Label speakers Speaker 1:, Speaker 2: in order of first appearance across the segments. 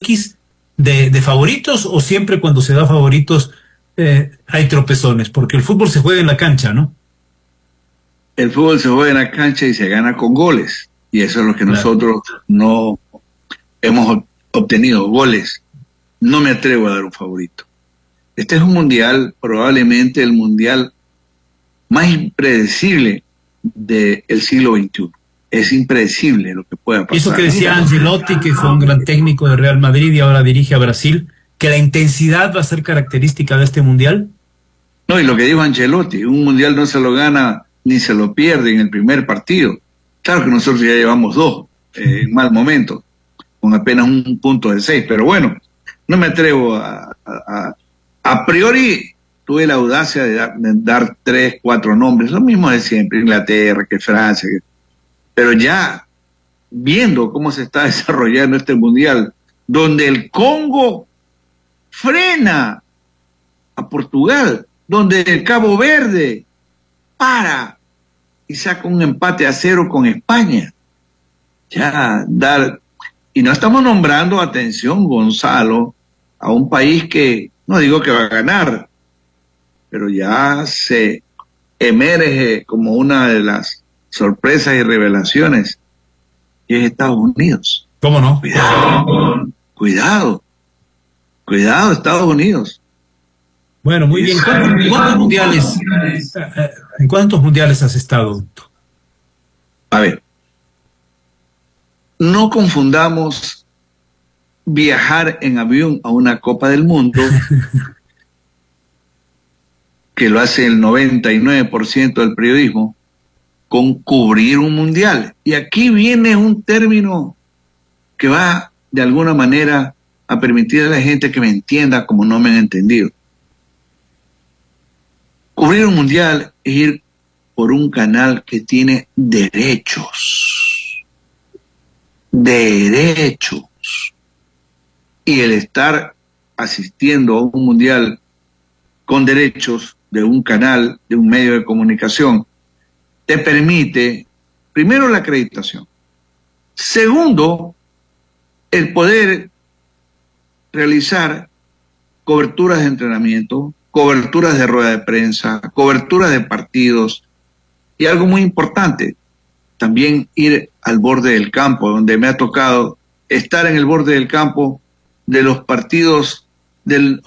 Speaker 1: X de favoritos, o siempre cuando se da favoritos hay tropezones? Porque el fútbol se juega en la cancha, ¿no?
Speaker 2: El fútbol se juega en la cancha y se gana con goles. Y eso es lo que nosotros no hemos obtenido, goles. No me atrevo a dar un favorito. Este es un mundial, probablemente el mundial más impredecible del siglo XXI. Es impredecible lo que pueda pasar.
Speaker 1: Eso que decía Ancelotti, que fue un gran técnico de Real Madrid y ahora dirige a Brasil, que la intensidad va a ser característica de este mundial.
Speaker 2: No, y lo que dijo Ancelotti, un mundial no se lo gana ni se lo pierde en el primer partido. Claro que nosotros ya llevamos 2 en mal momento, con apenas un punto de 6, pero bueno, no me atrevo a priori. Tuve la audacia de dar 3, 4 nombres, lo mismo de siempre, Inglaterra, que Francia, pero ya viendo cómo se está desarrollando este mundial, donde el Congo frena a Portugal, donde el Cabo Verde para y saca un empate a 0 con España. Ya dar, y no estamos nombrando, atención, Gonzalo, a un país que, no digo que va a ganar, pero ya se emerge como una de las sorpresas y revelaciones, y es Estados Unidos.
Speaker 1: ¿Cómo no?
Speaker 2: Cuidado, Estados Unidos.
Speaker 1: Bueno, muy bien. ¿En cuántos mundiales has estado?
Speaker 2: A ver, no confundamos viajar en avión a una Copa del Mundo, que lo hace el 99% del periodismo, con cubrir un mundial. Y aquí viene un término que va de alguna manera a permitir a la gente que me entienda como no me han entendido. Cubrir un mundial es ir por un canal que tiene derechos. Derechos. Y el estar asistiendo a un mundial con derechos de un canal, de un medio de comunicación, te permite, primero, la acreditación. Segundo, el poder realizar coberturas de entrenamiento, coberturas de rueda de prensa, coberturas de partidos, y algo muy importante, también ir al borde del campo, donde me ha tocado estar en el borde del campo de los partidos, del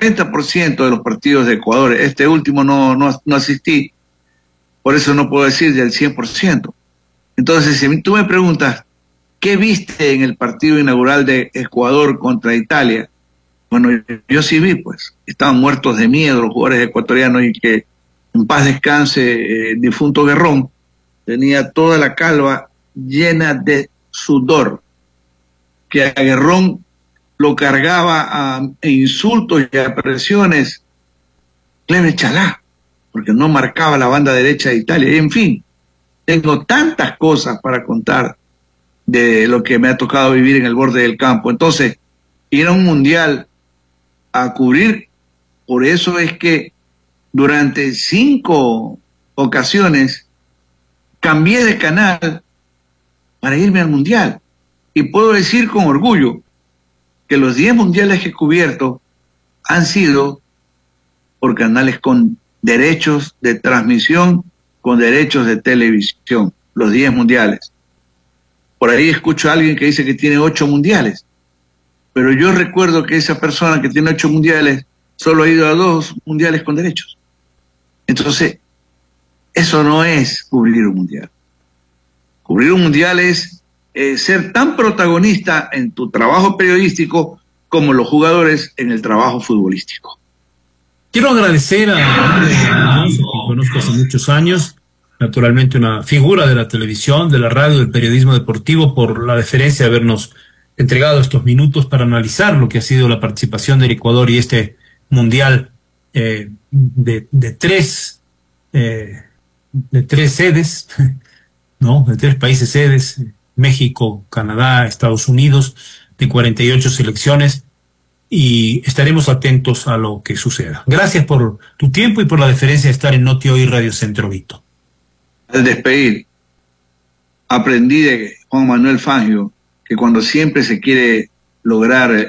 Speaker 2: 90% de los partidos de Ecuador. Este último no asistí, por eso no puedo decir del 100%. Entonces, si tú me preguntas, ¿qué viste en el partido inaugural de Ecuador contra Italia? Bueno, yo sí vi, pues, estaban muertos de miedo los jugadores ecuatorianos, y que en paz descanse el difunto Guerrón, tenía toda la calva llena de sudor, que a Guerrón lo cargaba a insultos y a presiones Cleber Chalá, porque no marcaba la banda derecha de Italia. Y en fin, tengo tantas cosas para contar de lo que me ha tocado vivir en el borde del campo. Entonces, ir a un mundial a cubrir, por eso es que durante 5 ocasiones cambié de canal para irme al mundial. Y puedo decir con orgullo que los 10 mundiales que he cubierto han sido por canales con derechos de transmisión, con derechos de televisión, los 10 mundiales. Por ahí escucho a alguien que dice que tiene 8 mundiales, pero yo recuerdo que esa persona que tiene 8 mundiales solo ha ido a 2 mundiales con derechos. Entonces, eso no es cubrir un mundial. Cubrir un mundial es ser tan protagonista en tu trabajo periodístico como los jugadores en el trabajo futbolístico.
Speaker 1: Quiero agradecer a Andrés, que conozco hace muchos años, naturalmente una figura de la televisión, de la radio, del periodismo deportivo, por la deferencia de habernos entregado estos minutos para analizar lo que ha sido la participación del Ecuador y este mundial de 3 sedes, ¿no? De 3 países sedes: México, Canadá, Estados Unidos, de 48 selecciones, y estaremos atentos a lo que suceda. Gracias por tu tiempo y por la deferencia de estar en Noti Hoy Radio Centro, Vito.
Speaker 2: Al despedir, aprendí de Juan Manuel Fangio que cuando siempre se quiere lograr